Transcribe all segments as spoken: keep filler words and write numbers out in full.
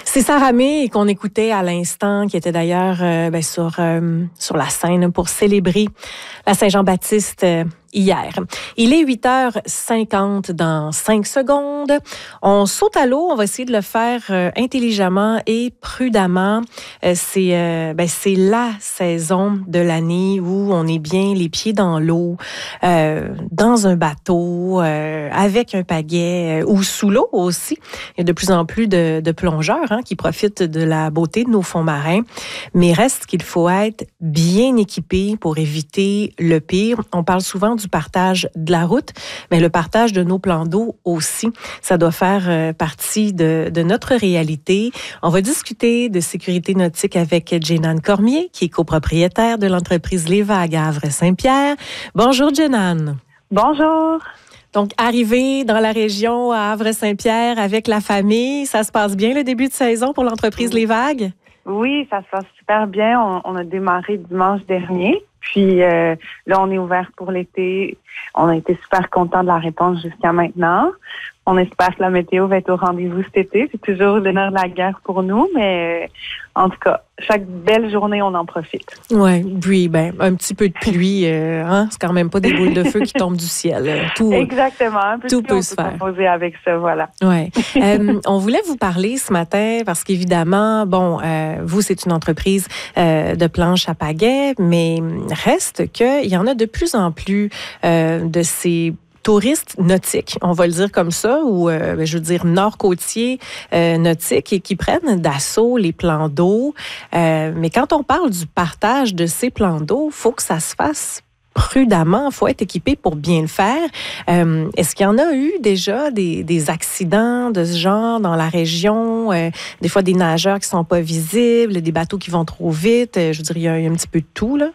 C'est Sarah May qu'on écoutait à l'instant, qui était d'ailleurs euh, ben, sur, euh, sur la scène pour célébrer la Saint-Jean-Baptiste euh, hier. Il est huit heures cinquante dans cinq secondes. On saute à l'eau, on va essayer de le faire euh, intelligemment et prudemment. Euh, c'est, euh, ben, c'est la saison de l'année où on est bien les pieds dans l'eau, euh, dans un bateau, euh, avec un pagaie euh, ou sous l'eau aussi. Il y a de plus en plus de, de plongeurs hein, qui profitent de la beauté de nos fonds marins. Mais reste qu'il faut être bien équipé pour éviter le pire. On parle souvent du partage de la route, mais le partage de nos plans d'eau aussi. Ça doit faire euh, partie de, de notre réalité. On va discuter de sécurité nautique avec Jenan Cormier, qui est copropriétaire de l'entreprise Les Vagues à Havre-Saint-Pierre. Bonjour, Jenan. Bonjour. Donc, arrivé dans la région à Havre-Saint-Pierre avec la famille, ça se passe bien le début de saison pour l'entreprise Les Vagues? Oui, ça se passe super bien. On, on a démarré dimanche dernier. Puis euh, là, on est ouvert pour l'été. On a été super contents de la réponse jusqu'à maintenant. On espère que la météo va être au rendez-vous cet été. C'est toujours le nerf de la guerre pour nous, mais euh, en tout cas, chaque belle journée, on en profite. Oui, puis ben, un petit peu de pluie, euh, hein? C'est quand même pas des boules de feu qui tombent du ciel. Tout, Exactement. Un peu tout de pluie, peut on se peut faire. composer avec ça, voilà. Ouais. euh, on voulait vous parler ce matin parce qu'évidemment, bon, euh, vous, c'est une entreprise euh, de planches à pagaie, mais reste qu'il y en a de plus en plus euh, de ces touristes nautiques, on va le dire comme ça, ou euh, je veux dire nord-côtier euh, nautique, et qui prennent d'assaut les plans d'eau. Euh, mais quand on parle du partage de ces plans d'eau, il faut que ça se fasse prudemment, il faut être équipé pour bien le faire. Euh, est-ce qu'il y en a eu déjà des, des accidents de ce genre dans la région? Euh, des fois, des nageurs qui sont pas visibles, des bateaux qui vont trop vite. Euh, je veux dire, il y a, il y a un petit peu de tout, là.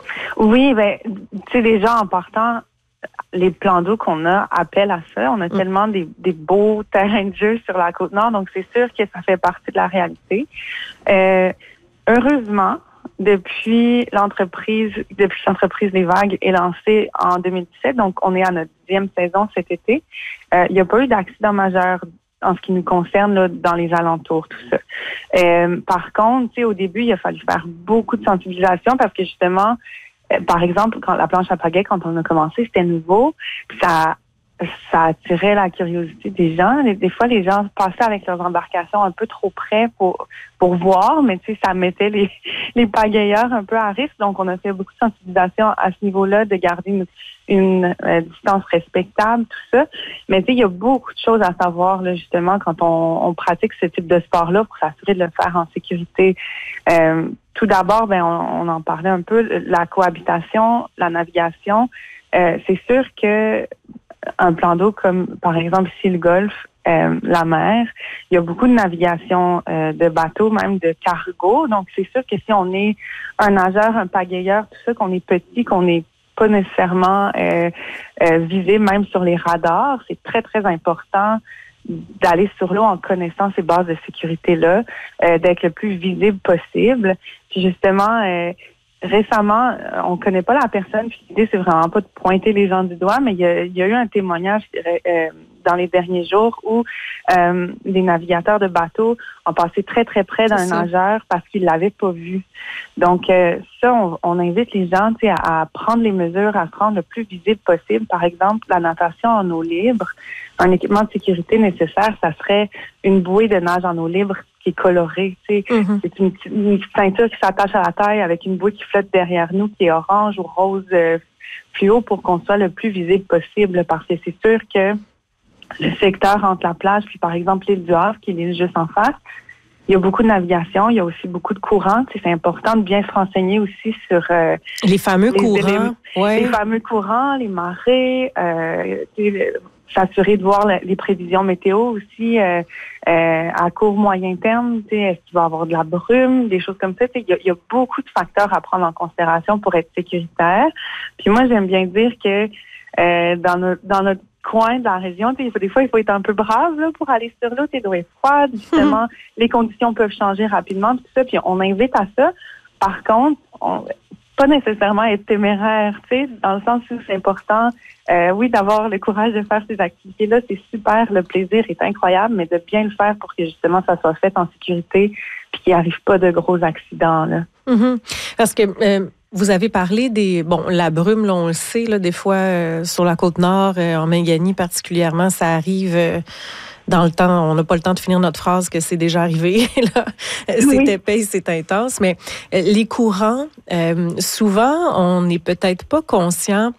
Oui, ben, tu sais, déjà, en partant, les plans d'eau qu'on a appellent à ça. On a mmh. tellement des, des beaux terrains de jeu sur la Côte-Nord, donc c'est sûr que ça fait partie de la réalité. Euh, heureusement, depuis l'entreprise, depuis l'entreprise Les Vagues est lancée en deux mille dix-sept, donc on est à notre dixième saison cet été, euh, il n'y a pas eu d'accident majeur en ce qui nous concerne là, dans les alentours, tout ça. Euh, par contre, tu sais, au début, il a fallu faire beaucoup de sensibilisation parce que justement, par exemple, quand la planche à pagaie, quand on a commencé, c'était nouveau. Ça, ça attirait la curiosité des gens. Des, des fois, les gens passaient avec leurs embarcations un peu trop près pour pour voir, mais tu sais, ça mettait les les pagayeurs un peu à risque. Donc, on a fait beaucoup de sensibilisation à ce niveau-là, de garder une, une euh, distance respectable, tout ça. Mais tu sais, il y a beaucoup de choses à savoir là, justement, quand on, on pratique ce type de sport-là pour s'assurer de le faire en sécurité. Euh, Tout d'abord, ben on, on en parlait un peu, la cohabitation, la navigation. Euh, c'est sûr que un plan d'eau comme, par exemple, ici, le golfe, euh, la mer, il y a beaucoup de navigation euh, de bateaux, même de cargo. Donc, c'est sûr que si on est un nageur, un pagayeur, tout ça, qu'on est petit, qu'on n'est pas nécessairement euh, euh, visible, même sur les radars, c'est très, très important d'aller sur l'eau en connaissant ces bases de sécurité-là, euh, d'être le plus visible possible. Puis justement, euh, récemment, on connaît pas la personne, puis l'idée, c'est vraiment pas de pointer les gens du doigt, mais il y a, il y a eu un témoignage euh, dans les derniers jours où euh, des navigateurs de bateaux ont passé très, très près d'un nageur parce qu'ils l'avaient pas vu. Donc, euh, ça, on, on invite les gens à, à prendre les mesures, à se rendre le plus visible possible. Par exemple, la natation en eau libre, un équipement de sécurité nécessaire, ça serait une bouée de nage en eau libre qui est colorée. Mm-hmm. C'est une, une petite ceinture qui s'attache à la taille avec une bouée qui flotte derrière nous, qui est orange ou rose euh, fluo pour qu'on soit le plus visible possible. Parce que c'est sûr que le secteur entre la plage, puis par exemple l'île du Havre, qui est l'île juste en face, il y a beaucoup de navigation, il y a aussi beaucoup de courants. C'est important de bien se renseigner aussi sur euh, les fameux les, courants, les, ouais. les fameux courants, les marées, euh, s'assurer de voir les prévisions météo aussi euh, euh, à court moyen terme. Est-ce qu'il va y avoir de la brume, des choses comme ça. Il y, a, il y a beaucoup de facteurs à prendre en considération pour être sécuritaire. Puis moi, j'aime bien dire que euh, dans notre dans notre coin de la région, des fois, il faut être un peu brave là, pour aller sur l'eau. L'eau est froide, justement, les conditions peuvent changer rapidement, tout ça, puis on invite à ça. Par contre, on, pas nécessairement être téméraire, tu sais, dans le sens où c'est important, euh, oui, d'avoir le courage de faire ces activités-là, c'est super, le plaisir est incroyable, mais de bien le faire pour que justement ça soit fait en sécurité puis qu'il n'arrive pas de gros accidents, là. Mm-hmm. Parce que euh, vous avez parlé des... Bon, la brume, là, on le sait, là, des fois, euh, sur la Côte-Nord, euh, en Mingani particulièrement, ça arrive... Euh, dans le temps, on n'a pas le temps de finir notre phrase que c'est déjà arrivé. Là. C'est Oui. épais, c'est intense. Mais les courants, euh, souvent, on n'est peut-être pas conscient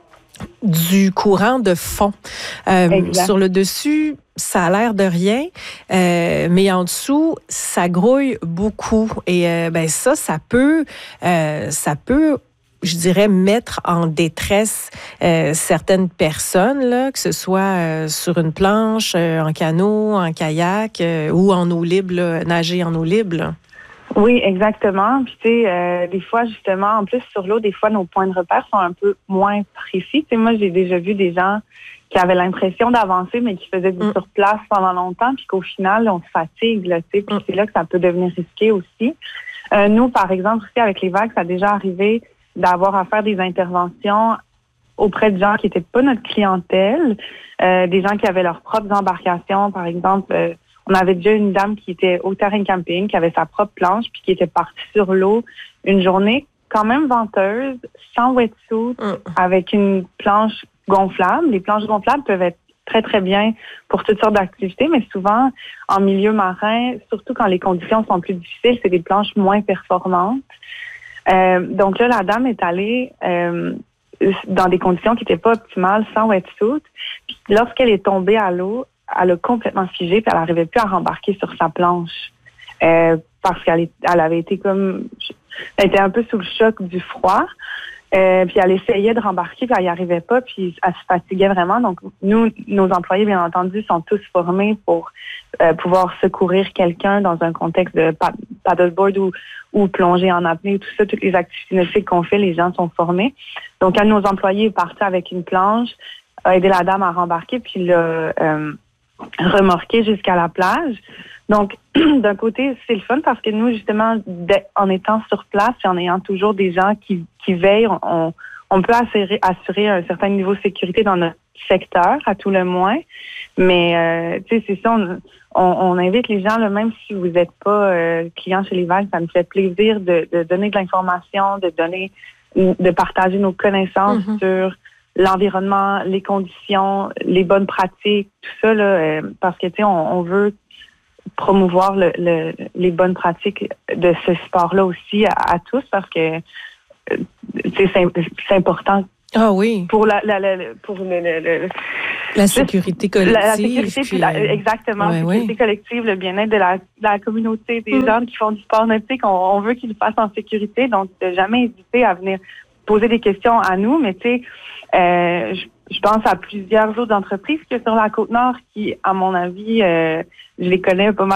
du courant de fond. Euh, sur le dessus, ça a l'air de rien, euh, mais en dessous, ça grouille beaucoup. Et euh, ben ça, ça peut, euh, ça peut je dirais, mettre en détresse euh, certaines personnes, là, que ce soit euh, sur une planche, euh, en canot, en kayak euh, ou en eau libre, là, nager en eau libre. Là. Oui, exactement. Puis tu sais, euh, des fois, justement, en plus sur l'eau, des fois, nos points de repère sont un peu moins précis. Tu sais, moi, j'ai déjà vu des gens qui avaient l'impression d'avancer, mais qui faisaient du mm. surplace pendant longtemps, puis qu'au final, on se fatigue, là, tu sais, puis mm. c'est là que ça peut devenir risqué aussi. Euh, nous, par exemple, aussi, avec les vagues, ça a déjà arrivé d'avoir à faire des interventions auprès de gens qui n'étaient pas notre clientèle, euh, des gens qui avaient leurs propres embarcations. Par exemple, euh, on avait déjà une dame qui était au terrain camping, qui avait sa propre planche, puis qui était partie sur l'eau une journée quand même venteuse, sans wetsuit, mm. avec une planche gonflable. Les planches gonflables peuvent être très, très bien pour toutes sortes d'activités, mais souvent, en milieu marin, surtout quand les conditions sont plus difficiles, c'est des planches moins performantes. Euh, donc là, la dame est allée euh, dans des conditions qui n'étaient pas optimales, sans wetsuit. Puis lorsqu'elle est tombée à l'eau, elle a complètement figé, puis elle n'arrivait plus à rembarquer sur sa planche. Euh, parce qu'elle est, elle avait été comme... Elle était un peu sous le choc du froid. Euh, puis elle essayait de rembarquer, puis elle n'y arrivait pas, puis elle se fatiguait vraiment. Donc, nous, nos employés, bien entendu, sont tous formés pour euh, pouvoir secourir quelqu'un dans un contexte de paddleboard ou, ou plonger en apnée, tout ça, toutes les activités nautiques qu'on fait, les gens sont formés. Donc, un de nos employés est parti avec une planche, a aidé la dame à rembarquer, puis l'a euh, remorqué jusqu'à la plage. Donc, d'un côté, c'est le fun parce que nous, justement, en étant sur place et en ayant toujours des gens qui, qui veillent, on, on peut assurer, assurer un certain niveau de sécurité dans notre secteur, à tout le moins. Mais, euh, tu sais, c'est ça, on, on, on invite les gens, là, même si vous n'êtes pas euh, client chez les vagues, ça nous fait plaisir de, de donner de l'information, de donner, de partager nos connaissances mm-hmm. sur l'environnement, les conditions, les bonnes pratiques, tout ça, là, euh, parce que, tu sais, on, on veut promouvoir le, le, les bonnes pratiques de ce sport-là aussi à, à tous parce que c'est, c'est important. Ah oui. Pour la, la, la pour le, le, le la sécurité collective. La, la sécurité, puis, puis la, exactement, la sécurité ouais. collective, le bien-être de la, de la communauté, des mmh. gens qui font du sport nautique, on, on veut qu'ils le fassent en sécurité, donc de jamais hésiter à venir poser des questions à nous, mais tu sais, euh, je, je pense à plusieurs autres entreprises que sur la Côte-Nord qui, à mon avis, euh, je les connais pas mal